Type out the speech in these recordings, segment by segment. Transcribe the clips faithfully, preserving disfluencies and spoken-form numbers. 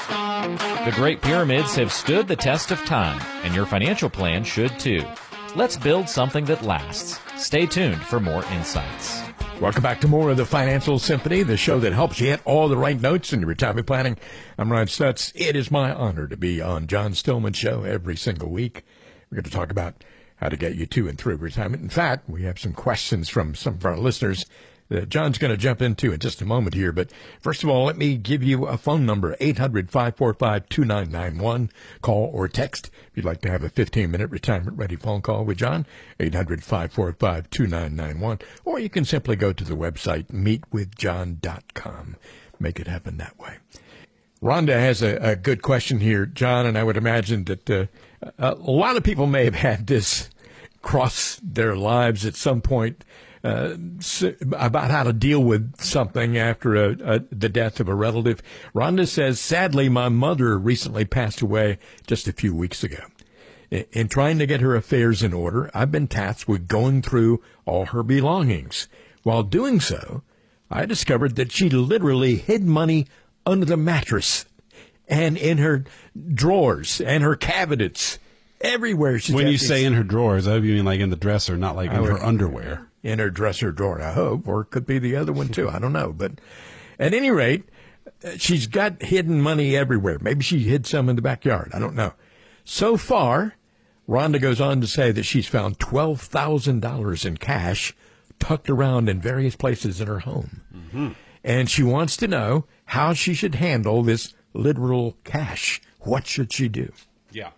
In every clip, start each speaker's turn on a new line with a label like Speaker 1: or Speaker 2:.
Speaker 1: The Great Pyramids have stood the test of time, and your financial plan should too. Let's build something that lasts. Stay tuned for more insights.
Speaker 2: Welcome back to more of the Financial Symphony, the show that helps you hit all the right notes in your retirement planning. I'm Ryan Stutz. It is my honor to be on John Stillman's show every single week. We're going to talk about how to get you to and through retirement. In fact, we have some questions from some of our listeners that John's going to jump into in just a moment here. But first of all, let me give you a phone number, eight hundred, five four five, two nine nine one. Call or text if you'd like to have a fifteen-minute retirement-ready phone call with John, eight hundred, five four five, two nine nine one. Or you can simply go to the website, meet with john dot com. Make it happen that way. Rhonda has a, a good question here, John, and I would imagine that uh, a lot of people may have had this cross their lives at some point. Uh, about how to deal with something after a, a, the death of a relative. Rhonda says, sadly, my mother recently passed away just a few weeks ago. In, in trying to get her affairs in order, I've been tasked with going through all her belongings. While doing so, I discovered that she literally hid money under the mattress and in her drawers and her cabinets. Everywhere. She's
Speaker 3: when you
Speaker 2: these,
Speaker 3: say in her drawers, I hope you mean like in the dresser, not like in
Speaker 2: would,
Speaker 3: her underwear.
Speaker 2: In her dresser drawer, I hope, or it could be the other one too. I don't know. But at any rate, she's got hidden money everywhere. Maybe she hid some in the backyard. I don't know. So far, Rhonda goes on to say that she's found twelve thousand dollars in cash tucked around in various places in her home. Mm-hmm. And she wants to know how she should handle this literal cash. What should she do?
Speaker 3: Yeah.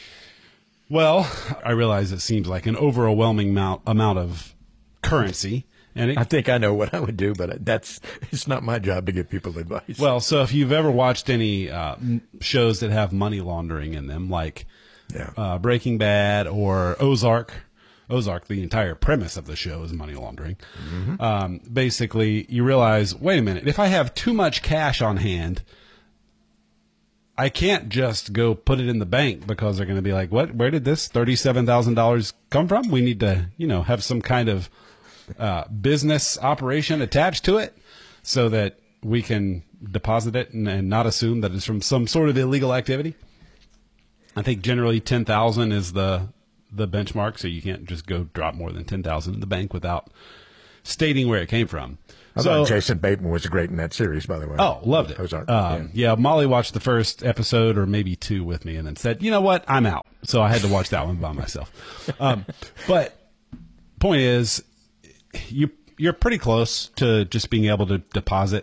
Speaker 3: Well, I realize it seems like an overwhelming amount, amount of currency. And it,
Speaker 2: I think I know what I would do, but that's it's not my job to give people advice.
Speaker 3: Well, so if you've ever watched any uh, shows that have money laundering in them, like
Speaker 2: yeah.
Speaker 3: uh, Breaking Bad or Ozark, Ozark, the entire premise of the show is money laundering. Mm-hmm. Um, basically, you realize, wait a minute, if I have too much cash on hand, I can't just go put it in the bank because they're going to be like, what? Where did this thirty-seven thousand dollars come from? We need to, you know, have some kind of uh, business operation attached to it so that we can deposit it and, and not assume that it's from some sort of illegal activity. I think generally ten thousand is the the benchmark, so you can't just go drop more than ten thousand in the bank without stating where it came from.
Speaker 2: I
Speaker 3: so,
Speaker 2: thought Jason Bateman was great in that series, by the way.
Speaker 3: Oh, loved it.
Speaker 2: Ozark.
Speaker 3: Um, yeah. yeah, Molly watched the first episode or maybe two with me and then said, you know what, I'm out. So I had to watch that one by myself. Um, but point is, you, you're pretty close to just being able to deposit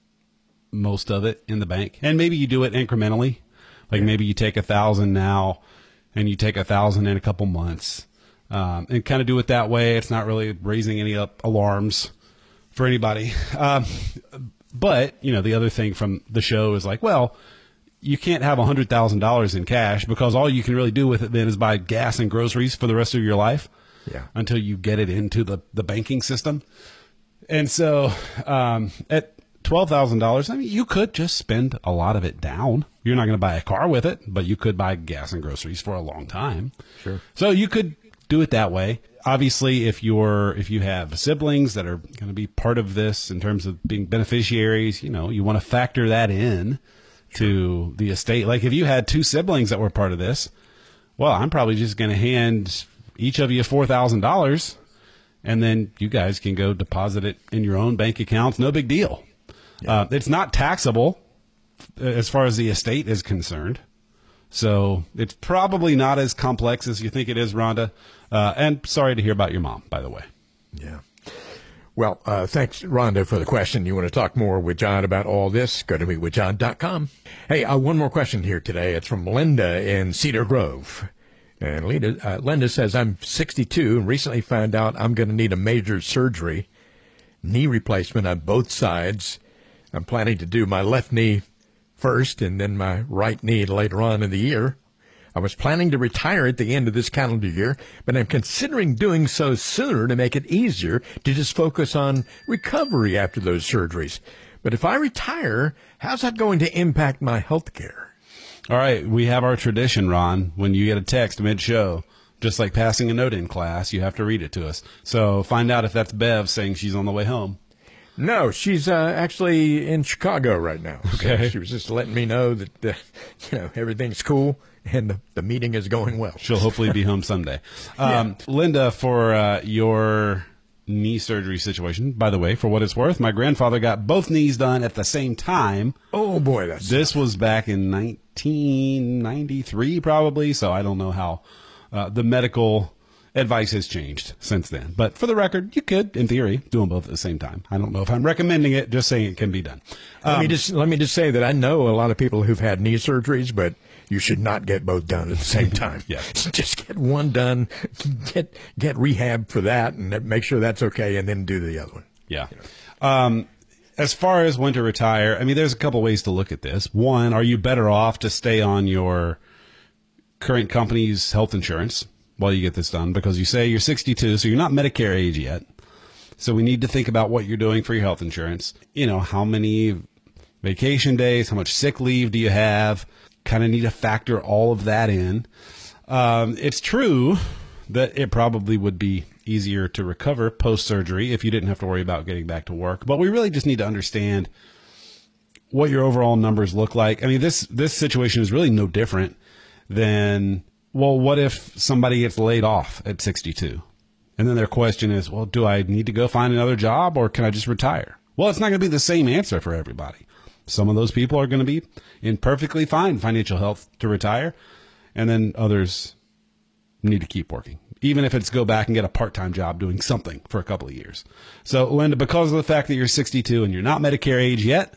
Speaker 3: most of it in the bank. And maybe you do it incrementally. Like yeah. maybe you take a thousand now and you take a thousand in a couple months. Um, and kind of do it that way. It's not really raising any up alarms for anybody. Um, but, you know, the other thing from the show is like, well, you can't have one hundred thousand dollars in cash because all you can really do with it then is buy gas and groceries for the rest of your life
Speaker 2: yeah.
Speaker 3: until you get it into the, the banking system. And so um, at twelve thousand dollars, I mean, you could just spend a lot of it down. You're not going to buy a car with it, but you could buy gas and groceries for a long time.
Speaker 2: Sure.
Speaker 3: So you could do it that way. Obviously, if you're if you have siblings that are going to be part of this in terms of being beneficiaries, you know, you want to factor that in to the estate. Like if you had two siblings that were part of this, well, I'm probably just going to hand each of you four thousand dollars, and then you guys can go deposit it in your own bank accounts. No big deal. Yeah. Uh, it's not taxable as far as the estate is concerned. So it's probably not as complex as you think it is, Rhonda. Uh, and sorry to hear about your mom, by the way.
Speaker 2: Yeah. Well, uh, thanks, Rhonda, for the question. You want to talk more with John about all this? Go to meet with john dot com. Hey, uh, one more question here today. It's from Linda in Cedar Grove. And Linda, uh, Linda says, I'm sixty-two and recently found out I'm going to need a major surgery, knee replacement on both sides. I'm planning to do my left knee first and then my right knee later on in the year. I was planning to retire at the end of this calendar year, but I'm considering doing so sooner to make it easier to just focus on recovery after those surgeries. But if I retire, how's that going to impact my health care?
Speaker 3: All right, we have our tradition, Ron. When you get a text mid-show, just like passing a note in class, you have to read it to us. So find out if that's Bev saying she's on the way home.
Speaker 2: No, she's uh, actually in Chicago right now.
Speaker 3: Okay.
Speaker 2: So she was just letting me know that, uh, you know, everything's cool and the, the meeting is going well.
Speaker 3: She'll hopefully be home someday. Um, yeah. Linda, for uh, your knee surgery situation, by the way, for what it's worth, my grandfather got both knees done at the same time.
Speaker 2: Oh, boy. that's
Speaker 3: This tough. was back in nineteen ninety-three, probably, so I don't know how uh, the medical advice has changed since then. But for the record, you could, in theory, do them both at the same time. I don't know if I'm recommending it, just saying it can be done. Um,
Speaker 2: let me just let me just say that I know a lot of people who've had knee surgeries, but you should not get both done at the same time.
Speaker 3: Yeah.
Speaker 2: Just get one done, get get rehab for that, and make sure that's okay, and then do the other one.
Speaker 3: Yeah. You know. Um, as far as when to retire, I mean, there's a couple ways to look at this. One, are you better off to stay on your current company's health insurance while you get this done? Because you say you're sixty-two, so you're not Medicare age yet. So we need to think about what you're doing for your health insurance. You know, how many vacation days, how much sick leave do you have? Kind of need to factor all of that in. Um, it's true that it probably would be easier to recover post-surgery if you didn't have to worry about getting back to work. But we really just need to understand what your overall numbers look like. I mean, this this situation is really no different than, well, what if somebody gets laid off at sixty-two? And then their question is, well, do I need to go find another job or can I just retire? Well, it's not going to be the same answer for everybody. Some of those people are going to be in perfectly fine financial health to retire, and then others need to keep working, even if it's go back and get a part-time job doing something for a couple of years. So, Linda, because of the fact that you're sixty-two and you're not Medicare age yet,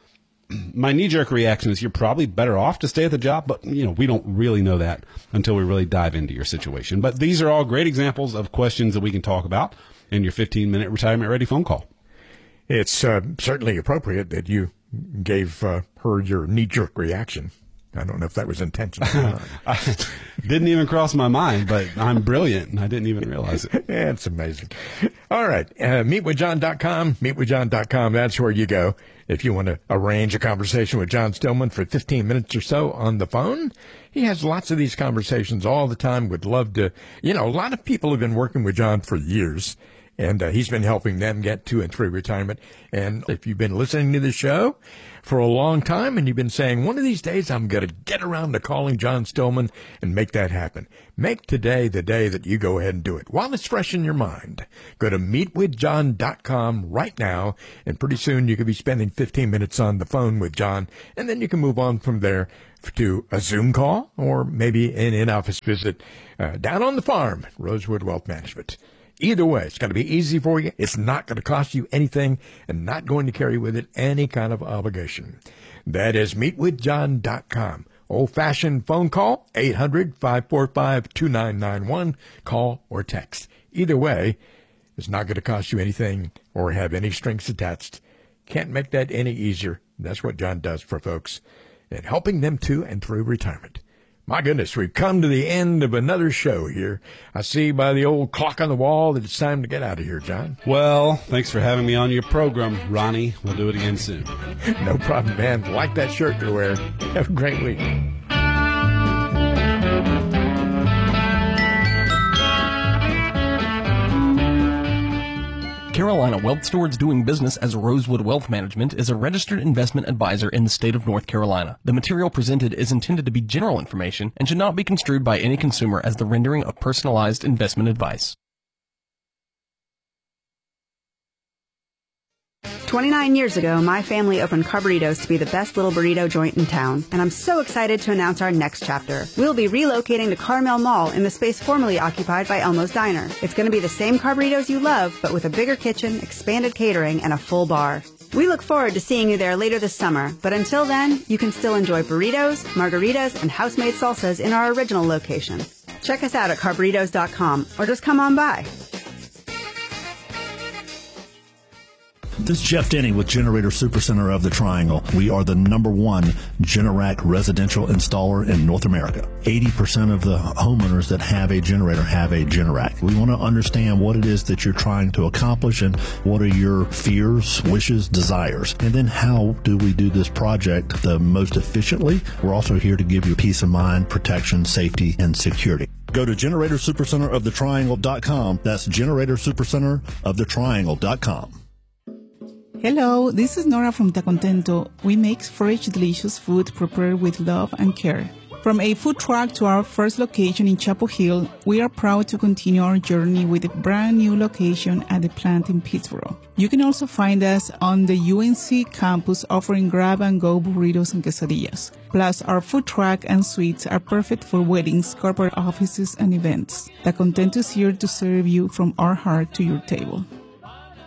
Speaker 3: my knee-jerk reaction is you're probably better off to stay at the job, but, you know, we don't really know that until we really dive into your situation. But these are all great examples of questions that we can talk about in your fifteen-minute retirement-ready phone call.
Speaker 2: It's uh, certainly appropriate that you gave uh, her your knee-jerk reaction. I don't know if that was intentional or not.
Speaker 3: I didn't even cross my mind, but I'm brilliant, and I didn't even realize it.
Speaker 2: Yeah, it's amazing. All right, uh, meet with john dot com, meet with john dot com. That's where you go if you want to arrange a conversation with John Stillman for fifteen minutes or so on the phone. He has lots of these conversations all the time. Would love to, you know, a lot of people have been working with John for years, and uh, he's been helping them get to and through retirement. And if you've been listening to the show for a long time and you've been saying, one of these days I'm going to get around to calling John Stillman and make that happen, make today the day that you go ahead and do it while it's fresh in your mind. Go to meet with john dot com right now, and pretty soon you could be spending fifteen minutes on the phone with John, and then you can move on from there to a Zoom call or maybe an in-office visit uh, down on the farm at Rosewood Wealth Management. Either way, it's going to be easy for you. It's not going to cost you anything and not going to carry with it any kind of obligation. That is meet with john dot com. Old-fashioned phone call, eight hundred, five four five, two nine nine one. Call or text. Either way, it's not going to cost you anything or have any strings attached. Can't make that any easier. That's what John does for folks and helping them to and through retirement. My goodness, we've come to the end of another show here. I see by the old clock on the wall that it's time to get out of here, John.
Speaker 3: Well, thanks for having me on your program, Ronnie. We'll do it again soon.
Speaker 2: No problem, man. Like that shirt you're wearing. Have a great week.
Speaker 4: Carolina Wealth Stewards doing business as Rosewood Wealth Management is a registered investment advisor in the state of North Carolina. The material presented is intended to be general information and should not be construed by any consumer as the rendering of personalized investment advice.
Speaker 5: twenty-nine years ago, my family opened Carburritos to be the best little burrito joint in town, and I'm so excited to announce our next chapter. We'll be relocating to Carmel Mall in the space formerly occupied by Elmo's Diner. It's going to be the same Carburritos you love, but with a bigger kitchen, expanded catering, and a full bar. We look forward to seeing you there later this summer, but until then, you can still enjoy burritos, margaritas, and house-made salsas in our original location. Check us out at carburritos dot com, or just come on by.
Speaker 6: This is Jeff Denny with Generator Supercenter of the Triangle. We are the number one Generac residential installer in North America. eighty percent of the homeowners that have a generator have a Generac. We want to understand what it is that you're trying to accomplish and what are your fears, wishes, desires. And then how do we do this project the most efficiently? We're also here to give you peace of mind, protection, safety, and security. Go to Generator Supercenter of the Triangle dot com. That's Generator Supercenter of the Triangle dot com.
Speaker 7: Hello, this is Nora from Tacontento. We make fresh, delicious food prepared with love and care. From a food truck to our first location in Chapel Hill, we are proud to continue our journey with a brand new location at the plant in Pittsburgh. You can also find us on the U N C campus offering grab-and-go burritos and quesadillas. Plus, our food truck and suites are perfect for weddings, corporate offices, and events. Tacontento is here to serve you from our heart to your table.